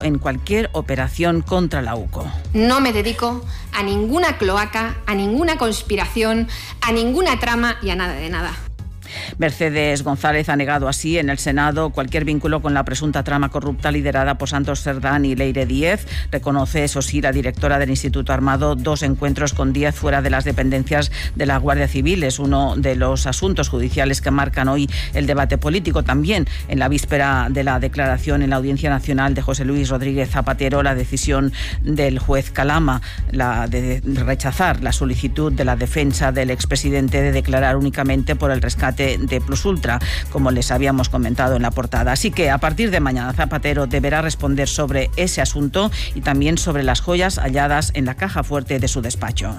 en cualquier operación contra la UCO. No me dedico a ninguna cloaca, a ninguna conspiración, a ninguna trama y a nada de nada. Mercedes González ha negado así en el Senado cualquier vínculo con la presunta trama corrupta liderada por Santos Cerdán y Leire Díez. Reconoce, eso sí, la directora del Instituto Armado, 2 encuentros con Díez fuera de las dependencias de la Guardia Civil. Es uno de los asuntos judiciales que marcan hoy el debate político. También, en la víspera de la declaración en la Audiencia Nacional de José Luis Rodríguez Zapatero, la decisión del juez Calama, la de rechazar la solicitud de la defensa del expresidente de declarar únicamente por el rescate de Plus Ultra, como les habíamos comentado en la portada. Así que a partir de mañana Zapatero deberá responder sobre ese asunto y también sobre las joyas halladas en la caja fuerte de su despacho.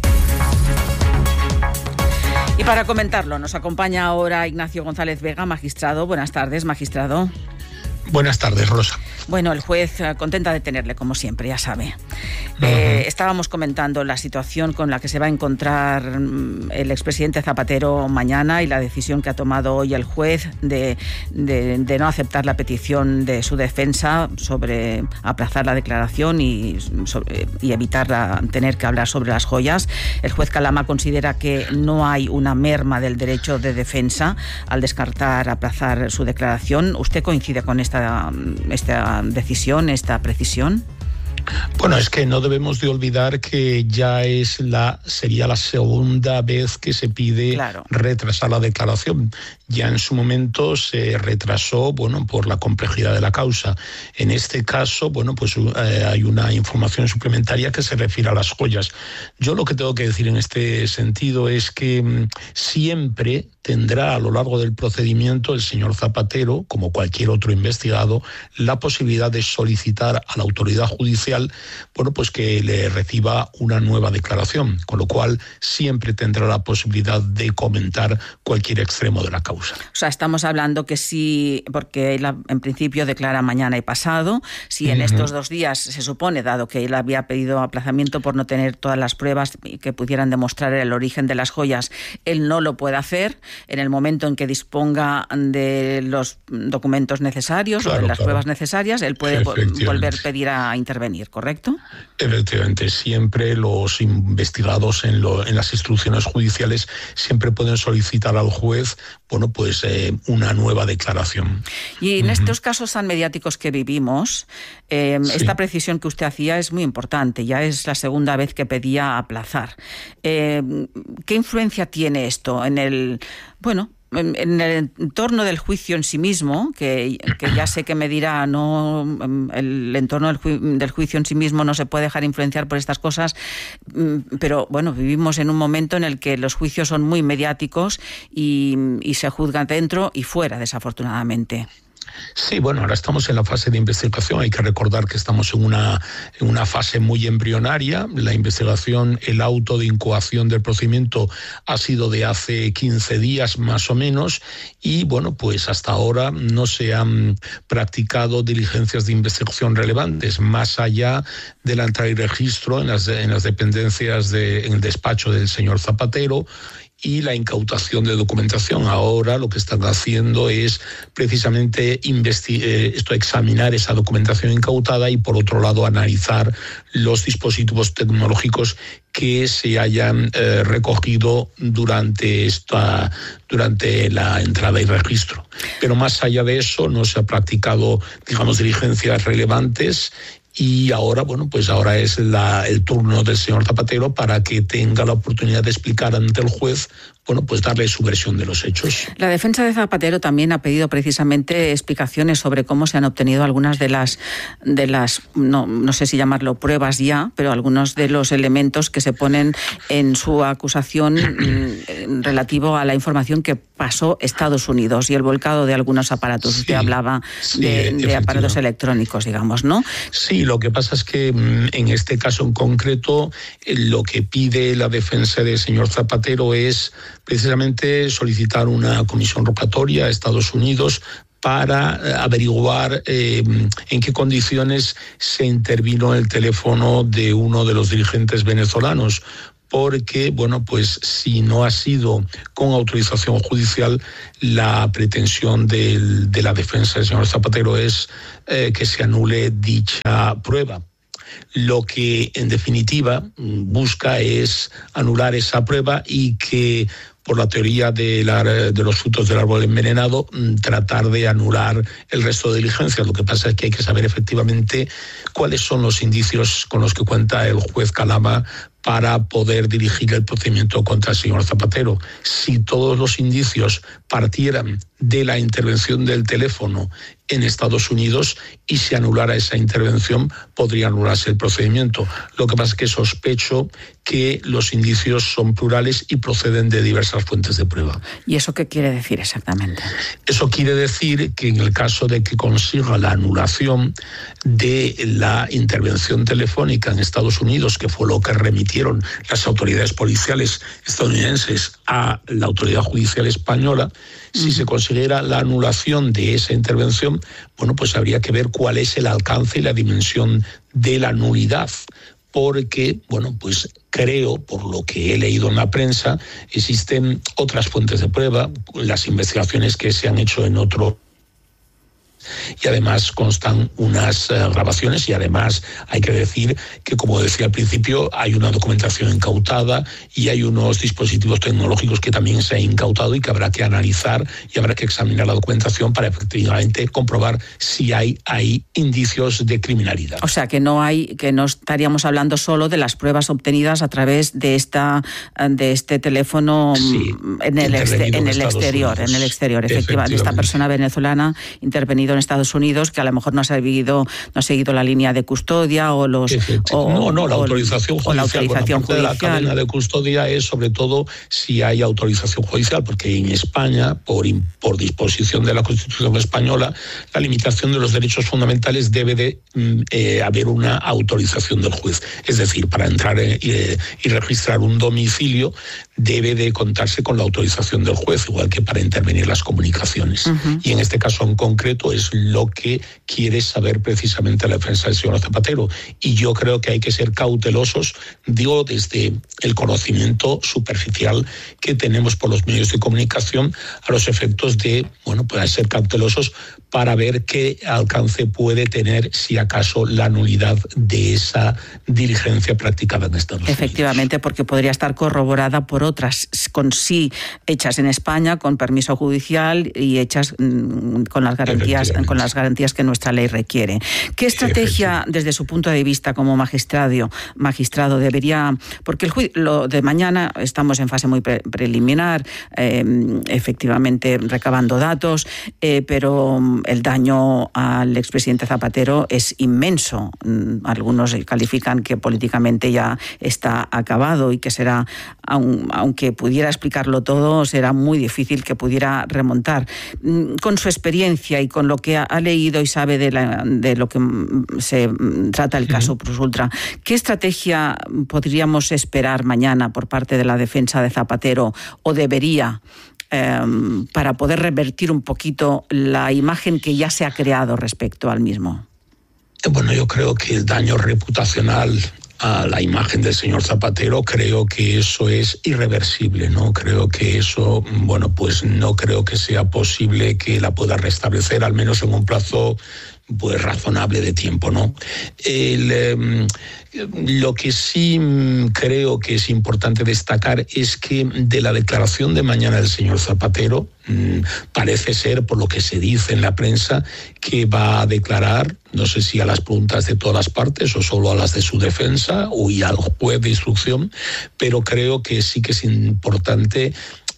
Y para comentarlo nos acompaña ahora Ignacio González Vega, magistrado. Buenas tardes, magistrado. Buenas tardes, Rosa. Bueno, el juez contenta de tenerle, como siempre, ya sabe. Estábamos comentando la situación con la que se va a encontrar el expresidente Zapatero mañana y la decisión que ha tomado hoy el juez de no aceptar la petición de su defensa sobre aplazar la declaración y evitar tener que hablar sobre las joyas. El juez Calama considera que no hay una merma del derecho de defensa al descartar aplazar su declaración. ¿Usted coincide con esta decisión, esta precisión? Bueno, es que no debemos de olvidar que ya sería la segunda vez que se pide retrasar la declaración. Ya en su momento se retrasó, por la complejidad de la causa. En este caso, hay una información suplementaria que se refiere a las joyas. Yo lo que tengo que decir en este sentido es que siempre tendrá a lo largo del procedimiento el señor Zapatero, como cualquier otro investigado, la posibilidad de solicitar a la autoridad judicial que le reciba una nueva declaración, con lo cual siempre tendrá la posibilidad de comentar cualquier extremo de la causa. O sea, estamos hablando que sí, porque él en principio declara mañana y pasado, si en estos 2 días se supone, dado que él había pedido aplazamiento por no tener todas las pruebas que pudieran demostrar el origen de las joyas, él no lo puede hacer en el momento en que disponga de los documentos necesarios o de las pruebas necesarias, él puede volver a pedir a intervenir, ¿correcto? Efectivamente, siempre los investigados en las instrucciones judiciales siempre pueden solicitar al juez, una nueva declaración. Y en estos casos tan mediáticos que vivimos, esta precisión que usted hacía es muy importante. Ya es la segunda vez que pedía aplazar. ¿Qué influencia tiene esto en el entorno del juicio en sí mismo, que ya sé que me dirá, el entorno del juicio en sí mismo no se puede dejar influenciar por estas cosas, pero vivimos en un momento en el que los juicios son muy mediáticos y se juzgan dentro y fuera, desafortunadamente. Sí, ahora estamos en la fase de investigación. Hay que recordar que estamos en una fase muy embrionaria. La investigación, el auto de incoación del procedimiento ha sido de hace 15 días más o menos y, hasta ahora no se han practicado diligencias de investigación relevantes, más allá de la entrada y registro en las dependencias en el despacho del señor Zapatero y la incautación de documentación. Ahora lo que están haciendo es precisamente examinar esa documentación incautada y, por otro lado, analizar los dispositivos tecnológicos que se hayan recogido durante la entrada y registro. Pero más allá de eso no se ha practicado, diligencias relevantes. Y ahora, ahora es el turno del señor Zapatero para que tenga la oportunidad de explicar ante el juez, darle su versión de los hechos. La defensa de Zapatero también ha pedido precisamente explicaciones sobre cómo se han obtenido algunas de las no sé si llamarlo pruebas ya, pero algunos de los elementos que se ponen en su acusación relativo a la información que pasó Estados Unidos y el volcado de algunos aparatos. Usted hablaba de aparatos electrónicos, ¿no? Sí, lo que pasa es que en este caso en concreto lo que pide la defensa del señor Zapatero es precisamente solicitar una comisión rogatoria a Estados Unidos para averiguar en qué condiciones se intervino el teléfono de uno de los dirigentes venezolanos, porque, bueno, pues si no ha sido con autorización judicial, la pretensión de la defensa del señor Zapatero es que se anule dicha prueba. Lo que, en definitiva, busca es anular esa prueba y que, por la teoría de los frutos del árbol envenenado, tratar de anular el resto de diligencias. Lo que pasa es que hay que saber efectivamente cuáles son los indicios con los que cuenta el juez Calama para poder dirigir el procedimiento contra el señor Zapatero. Si todos los indicios partieran de la intervención del teléfono en Estados Unidos y se anulara esa intervención, podría anularse el procedimiento. Lo que pasa es que sospecho que los indicios son plurales y proceden de diversas fuentes de prueba. ¿Y eso qué quiere decir exactamente? Eso quiere decir que en el caso de que consiga la anulación de la intervención telefónica en Estados Unidos, que fue lo que remitieron las autoridades policiales estadounidenses a la autoridad judicial española, si se consiguiera la anulación de esa intervención, bueno, pues habría que ver cuál es el alcance y la dimensión de la nulidad. Porque, bueno, pues creo, por lo que he leído en la prensa, existen otras fuentes de prueba, las investigaciones que se han hecho en otro. Y además constan unas grabaciones y además hay que decir que, como decía al principio, hay una documentación incautada y hay unos dispositivos tecnológicos que también se han incautado y que habrá que analizar y habrá que examinar la documentación para efectivamente comprobar si hay indicios de criminalidad. O sea, que no estaríamos hablando solo de las pruebas obtenidas a través de este teléfono, sí, en el exterior, efectivamente, esta persona venezolana intervenida en Estados Unidos, que a lo mejor no ha seguido la línea de custodia o la autorización judicial. De la cadena de custodia es sobre todo si hay autorización judicial, porque en España, por disposición de la Constitución española, la limitación de los derechos fundamentales debe de haber una autorización del juez. Es decir, para entrar y registrar un domicilio debe de contarse con la autorización del juez, igual que para intervenir las comunicaciones. Y en este caso en concreto es lo que quiere saber precisamente la defensa del señor Zapatero. Y yo creo que hay que ser cautelosos, digo, desde el conocimiento superficial que tenemos por los medios de comunicación, a los efectos de, bueno, pues ser cautelosos para ver qué alcance puede tener, si acaso, la nulidad de esa diligencia practicada en Estados Unidos. Efectivamente, porque podría estar corroborada por otras, hechas en España, con permiso judicial y hechas con las garantías que nuestra ley requiere. ¿Qué estrategia, desde su punto de vista como magistrado, debería... Porque lo de mañana estamos en fase muy preliminar, efectivamente recabando datos, pero el daño al expresidente Zapatero es inmenso. Algunos califican que políticamente ya está acabado y que será, aunque pudiera explicarlo todo, será muy difícil que pudiera remontar. Con su experiencia y con lo que ha leído y sabe de lo que se trata el caso Plus Ultra, ¿qué estrategia podríamos esperar mañana por parte de la defensa de Zapatero, o debería, para poder revertir un poquito la imagen que ya se ha creado respecto al mismo? Bueno, yo creo que el daño reputacional a la imagen del señor Zapatero, creo que eso es irreversible, ¿no? Creo que eso, bueno, pues no creo que sea posible que la pueda restablecer, al menos en un plazo pues razonable de tiempo, ¿no? Lo que sí creo que es importante destacar es que de la declaración de mañana del señor Zapatero, parece ser, por lo que se dice en la prensa, que va a declarar, no sé si a las preguntas de todas las partes o solo a las de su defensa o y al juez de instrucción, pero creo que sí que es importante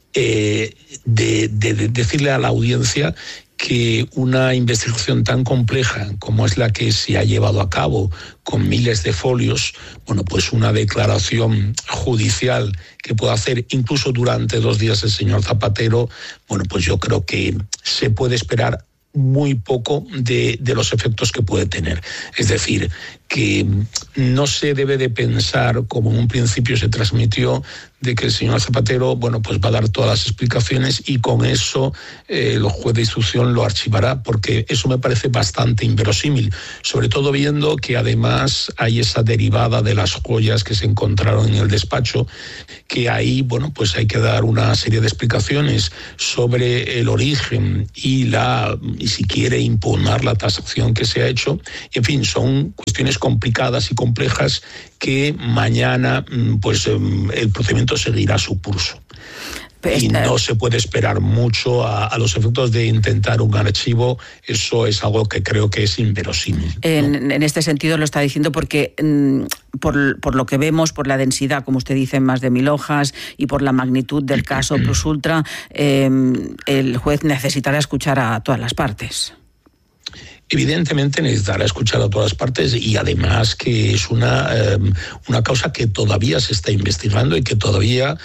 de decirle a la audiencia que una investigación tan compleja como es la que se ha llevado a cabo, con miles de folios, bueno, pues una declaración judicial que pueda hacer incluso durante 2 días el señor Zapatero, bueno, pues yo creo que se puede esperar muy poco de los efectos que puede tener. Es decir, que no se debe de pensar, como en un principio se transmitió, de que el señor Zapatero, pues va a dar todas las explicaciones y con eso el juez de instrucción lo archivará, porque eso me parece bastante inverosímil, sobre todo viendo que además hay esa derivada de las joyas que se encontraron en el despacho, que ahí, hay que dar una serie de explicaciones sobre el origen y si quiere impugnar la tasación que se ha hecho. En fin, son cuestiones complicadas y complejas que mañana el procedimiento seguirá su curso. Y no se puede esperar mucho a los efectos de intentar un archivo. Eso es algo que creo que es inverosímil, ¿no? En este sentido lo está diciendo porque por lo que vemos, por la densidad, como usted dice, más de 1000 hojas, y por la magnitud del caso Plus Ultra, el juez necesitará escuchar a todas las partes. Evidentemente necesitará escuchar a todas las partes, y además que es una causa que todavía se está investigando y que todavía,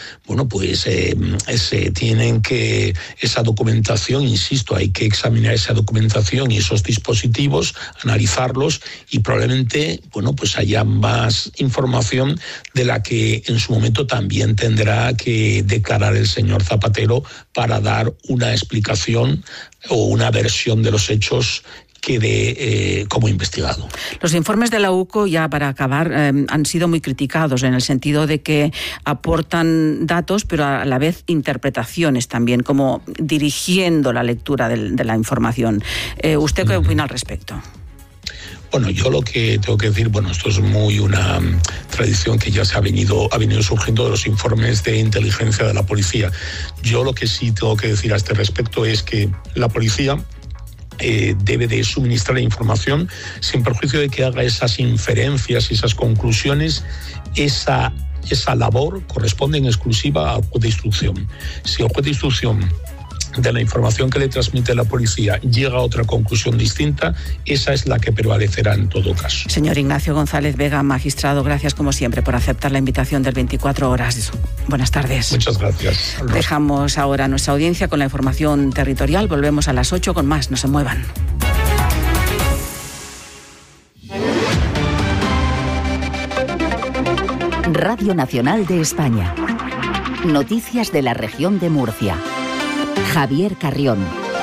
se tienen que esa documentación, insisto, hay que examinar esa documentación y esos dispositivos, analizarlos, y probablemente, haya más información de la que en su momento también tendrá que declarar el señor Zapatero para dar una explicación o una versión de los hechos quede como investigado. Los informes de la UCO, ya para acabar, han sido muy criticados en el sentido de que aportan datos, pero a la vez interpretaciones también, como dirigiendo la lectura de la información. ¿Usted qué opina al respecto? Yo lo que tengo que decir, esto es muy una tradición que ya ha venido surgiendo de los informes de inteligencia de la policía. Yo lo que sí tengo que decir a este respecto es que la policía debe de suministrar la información sin perjuicio de que haga esas inferencias y esas conclusiones. Esa labor corresponde en exclusiva al juez de instrucción. Si el juez de instrucción, de la información que le transmite la policía, llega a otra conclusión distinta, esa es la que prevalecerá en todo caso. Señor Ignacio González Vega, magistrado, gracias como siempre por aceptar la invitación del 24 horas. Buenas tardes. Muchas gracias. Dejamos ahora nuestra audiencia con la información territorial. Volvemos a las 8 con más. No se muevan. Radio Nacional de España. Noticias de la región de Murcia. Javier Carrión.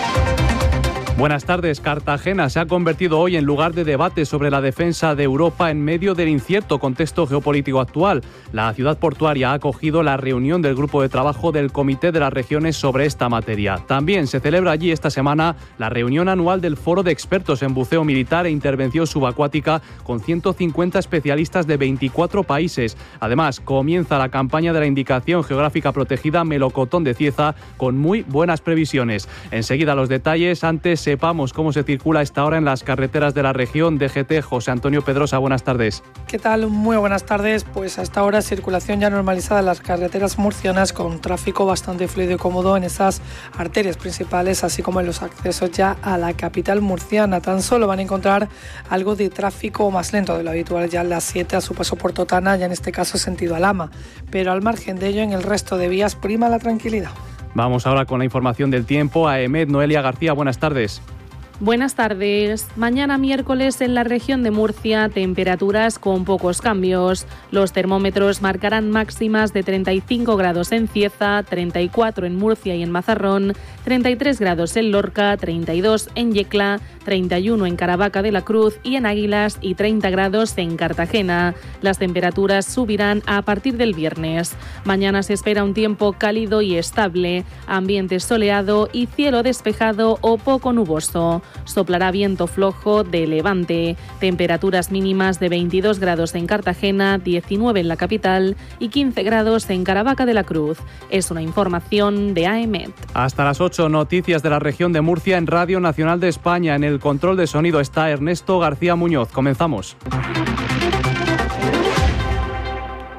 Buenas tardes. Cartagena se ha convertido hoy en lugar de debate sobre la defensa de Europa en medio del incierto contexto geopolítico actual. La ciudad portuaria ha acogido la reunión del grupo de trabajo del Comité de las Regiones sobre esta materia. También se celebra allí esta semana la reunión anual del Foro de Expertos en Buceo Militar e Intervención Subacuática, con 150 especialistas de 24 países. Además, comienza la campaña de la Indicación Geográfica Protegida Melocotón de Cieza, con muy buenas previsiones. Enseguida los detalles. Antes, sepamos cómo se circula a esta hora en las carreteras de la región. DGT, José Antonio Pedrosa, buenas tardes. ¿Qué tal? Muy buenas tardes. Pues hasta ahora circulación ya normalizada en las carreteras murcianas, con tráfico bastante fluido y cómodo en esas arterias principales, así como en los accesos ya a la capital murciana. Tan solo van a encontrar algo de tráfico más lento de lo habitual ya en las 7 a su paso por Totana, ya en este caso sentido Alhama. Pero al margen de ello, en el resto de vías prima la tranquilidad. Vamos ahora con la información del tiempo. AEMET, Noelia García, buenas tardes. Buenas tardes. Mañana miércoles en la región de Murcia, temperaturas con pocos cambios. Los termómetros marcarán máximas de 35 grados en Cieza, 34 en Murcia y en Mazarrón, 33 grados en Lorca, 32 en Yecla, 31 en Caravaca de la Cruz y en Águilas, y 30 grados en Cartagena. Las temperaturas subirán a partir del viernes. Mañana se espera un tiempo cálido y estable, ambiente soleado y cielo despejado o poco nuboso. Soplará viento flojo de levante. Temperaturas mínimas de 22 grados en Cartagena, 19 en la capital y 15 grados en Caravaca de la Cruz. Es una información de AEMET. Hasta las 8, noticias de la región de Murcia en Radio Nacional de España. En el control de sonido está Ernesto García Muñoz. Comenzamos.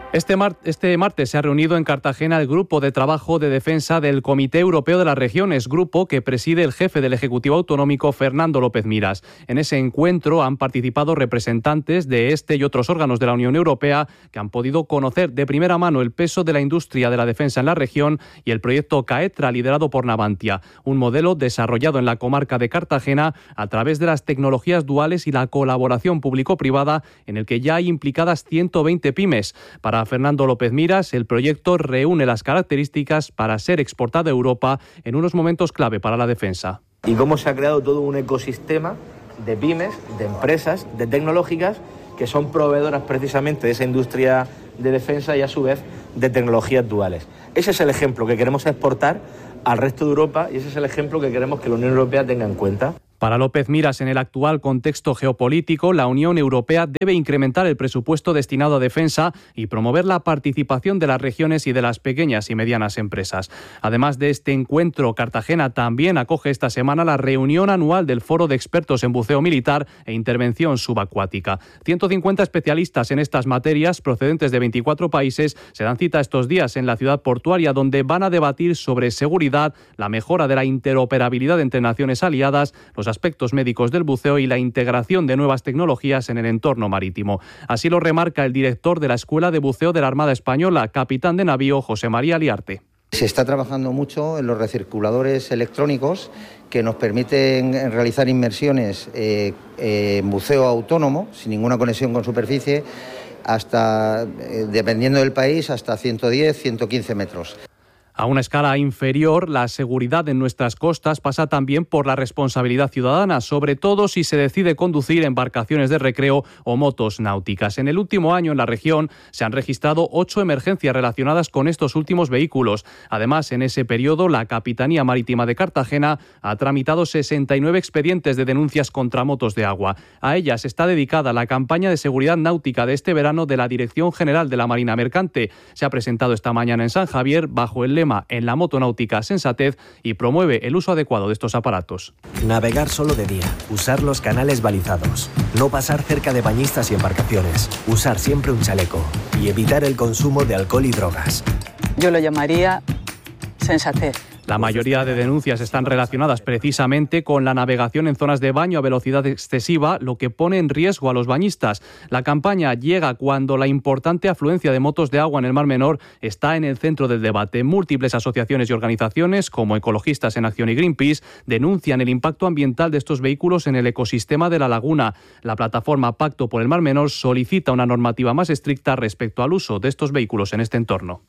Este martes se ha reunido en Cartagena el Grupo de Trabajo de Defensa del Comité Europeo de las Regiones, grupo que preside el jefe del Ejecutivo Autonómico, Fernando López Miras. En ese encuentro han participado representantes de este y otros órganos de la Unión Europea que han podido conocer de primera mano el peso de la industria de la defensa en la región y el proyecto CAETRA liderado por Navantia, un modelo desarrollado en la comarca de Cartagena a través de las tecnologías duales y la colaboración público-privada, en el que ya hay implicadas 120 pymes. Para Fernando López Miras, el proyecto reúne las características para ser exportado a Europa en unos momentos clave para la defensa. Y cómo se ha creado todo un ecosistema de pymes, de empresas, de tecnológicas que son proveedoras precisamente de esa industria de defensa y a su vez de tecnologías duales. Ese es el ejemplo que queremos exportar al resto de Europa y ese es el ejemplo que queremos que la Unión Europea tenga en cuenta. Para López Miras, en el actual contexto geopolítico, la Unión Europea debe incrementar el presupuesto destinado a defensa y promover la participación de las regiones y de las pequeñas y medianas empresas. Además de este encuentro, Cartagena también acoge esta semana la reunión anual del Foro de Expertos en Buceo Militar e Intervención Subacuática. 150 especialistas en estas materias, procedentes de 24 países, se dan cita estos días en la ciudad portuaria, donde van a debatir sobre seguridad, la mejora de la interoperabilidad entre naciones aliadas, los aspectos médicos del buceo y la integración de nuevas tecnologías en el entorno marítimo. Así lo remarca el director de la Escuela de Buceo de la Armada Española, capitán de navío José María Liarte. Se está trabajando mucho en los recirculadores electrónicos que nos permiten realizar inmersiones en buceo autónomo, sin ninguna conexión con superficie, hasta, dependiendo del país, hasta 110, 115 metros. A una escala inferior, la seguridad en nuestras costas pasa también por la responsabilidad ciudadana, sobre todo si se decide conducir embarcaciones de recreo o motos náuticas. En el último año, en la región, se han registrado 8 emergencias relacionadas con estos últimos vehículos. Además, en ese periodo, la Capitanía Marítima de Cartagena ha tramitado 69 expedientes de denuncias contra motos de agua. A ellas está dedicada la campaña de seguridad náutica de este verano de la Dirección General de la Marina Mercante. Se ha presentado esta mañana en San Javier bajo el lema "En la motonáutica sensatez", y promueve el uso adecuado de estos aparatos. Navegar solo de día, usar los canales balizados, no pasar cerca de bañistas y embarcaciones, usar siempre un chaleco y evitar el consumo de alcohol y drogas. Yo lo llamaría sensatez. La mayoría de denuncias están relacionadas precisamente con la navegación en zonas de baño a velocidad excesiva, lo que pone en riesgo a los bañistas. La campaña llega cuando la importante afluencia de motos de agua en el Mar Menor está en el centro del debate. Múltiples asociaciones y organizaciones, como Ecologistas en Acción y Greenpeace, denuncian el impacto ambiental de estos vehículos en el ecosistema de la laguna. La plataforma Pacto por el Mar Menor solicita una normativa más estricta respecto al uso de estos vehículos en este entorno.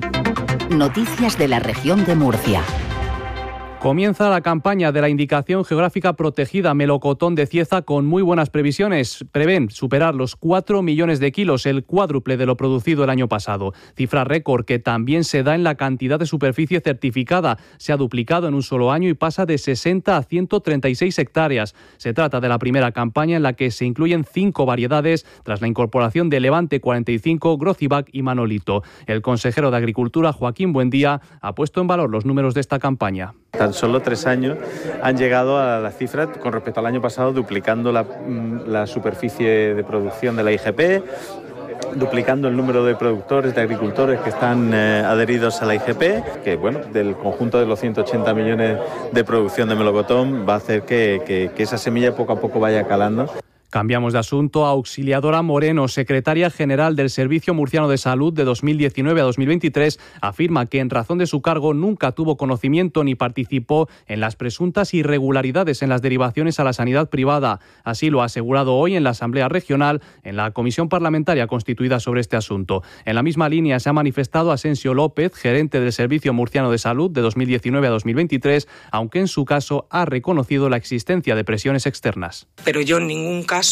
Noticias de la región de Murcia. Comienza la campaña de la Indicación Geográfica Protegida Melocotón de Cieza con muy buenas previsiones. Prevén superar los 4 millones de kilos, el cuádruple de lo producido el año pasado. Cifra récord que también se da en la cantidad de superficie certificada. Se ha duplicado en un solo año y pasa de 60 a 136 hectáreas. Se trata de la primera campaña en la que se incluyen 5 variedades tras la incorporación de Levante 45, Grocibac y Manolito. El consejero de Agricultura, Joaquín Buendía, ha puesto en valor los números de esta campaña. Tan solo 3 años han llegado a la cifra con respecto al año pasado, duplicando la superficie de producción de la IGP, duplicando el número de productores, de agricultores que están adheridos a la IGP, que bueno, del conjunto de los 180 millones de producción de melocotón va a hacer que esa semilla poco a poco vaya calando. Cambiamos de asunto. Auxiliadora Moreno, secretaria general del Servicio Murciano de Salud de 2019 a 2023, afirma que en razón de su cargo nunca tuvo conocimiento ni participó en las presuntas irregularidades en las derivaciones a la sanidad privada. Así lo ha asegurado hoy en la Asamblea Regional, en la comisión parlamentaria constituida sobre este asunto. En la misma línea se ha manifestado Asensio López, gerente del Servicio Murciano de Salud de 2019 a 2023, aunque en su caso ha reconocido la existencia de presiones externas. Pero yo en ningún caso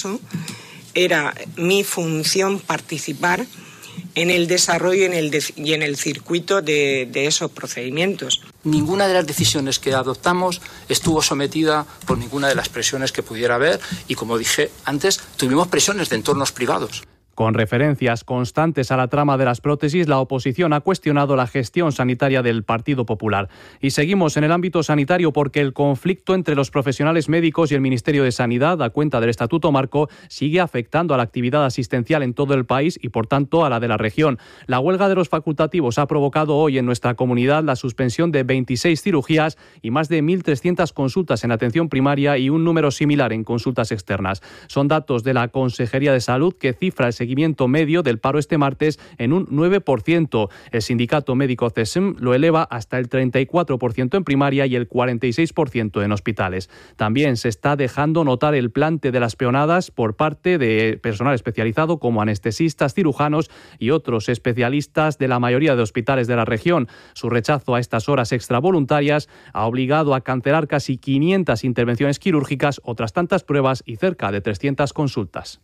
era mi función participar en el desarrollo y en el circuito de esos procedimientos. Ninguna de las decisiones que adoptamos estuvo sometida por ninguna de las presiones que pudiera haber y, como dije antes, tuvimos presiones de entornos privados. Con referencias constantes a la trama de las prótesis, la oposición ha cuestionado la gestión sanitaria del Partido Popular. Y seguimos en el ámbito sanitario porque el conflicto entre los profesionales médicos y el Ministerio de Sanidad, a cuenta del Estatuto Marco, sigue afectando a la actividad asistencial en todo el país y, por tanto, a la de la región. La huelga de los facultativos ha provocado hoy en nuestra comunidad la suspensión de 26 cirugías y más de 1.300 consultas en atención primaria y un número similar en consultas externas. Son datos de la Consejería de Salud que cifra el seguimiento medio del paro este martes en un 9%. El sindicato médico CESM lo eleva hasta el 34% en primaria y el 46% en hospitales. También se está dejando notar el plante de las peonadas por parte de personal especializado como anestesistas, cirujanos y otros especialistas de la mayoría de hospitales de la región. Su rechazo a estas horas extravoluntarias ha obligado a cancelar casi 500 intervenciones quirúrgicas, otras tantas pruebas y cerca de 300 consultas.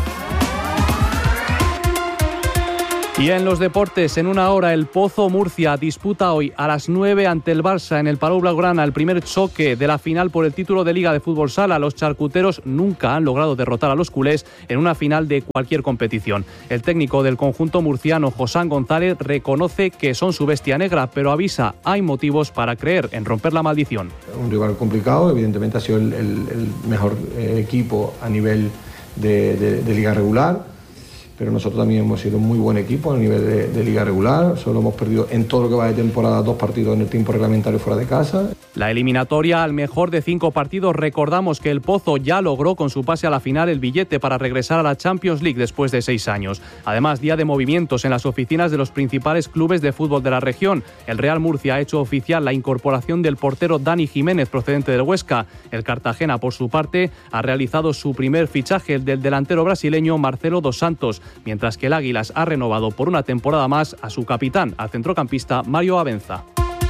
Y en los deportes, en una hora, el Pozo Murcia disputa hoy a las 9 ante el Barça en el Palau Blaugrana el primer choque de la final por el título de Liga de Fútbol Sala. Los charcuteros nunca han logrado derrotar a los culés en una final de cualquier competición. El técnico del conjunto murciano, Josán González, reconoce que son su bestia negra, pero avisa, hay motivos para creer en romper la maldición. Un rival complicado, evidentemente ha sido el mejor equipo a nivel de liga regular. Pero nosotros también hemos sido un muy buen equipo a nivel de liga regular. Solo hemos perdido en todo lo que va de temporada 2 partidos en el tiempo reglamentario fuera de casa. La eliminatoria al mejor de 5 partidos. Recordamos que el Pozo ya logró con su pase a la final el billete para regresar a la Champions League después de 6 años. Además, día de movimientos en las oficinas de los principales clubes de fútbol de la región. El Real Murcia ha hecho oficial la incorporación del portero Dani Jiménez procedente del Huesca. El Cartagena, por su parte, ha realizado su primer fichaje, el del delantero brasileño Marcelo dos Santos, mientras que el Águilas ha renovado por una temporada más a su capitán, al centrocampista Mario Abenza.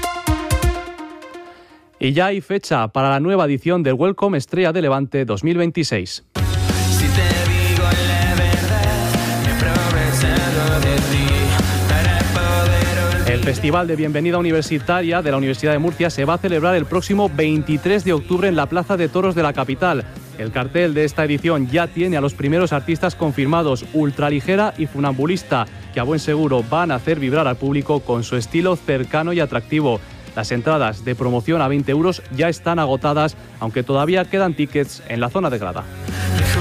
Y ya hay fecha para la nueva edición del Welcome Estrella de Levante 2026. Si te digo la verdad, me aprovechando de ti para poder... El Festival de Bienvenida Universitaria de la Universidad de Murcia se va a celebrar el próximo 23 de octubre en la Plaza de Toros de la capital. El cartel de esta edición ya tiene a los primeros artistas confirmados, Ultraligera y Funambulista, que a buen seguro van a hacer vibrar al público con su estilo cercano y atractivo. Las entradas de promoción a 20 € ya están agotadas, aunque todavía quedan tickets en la zona de grada.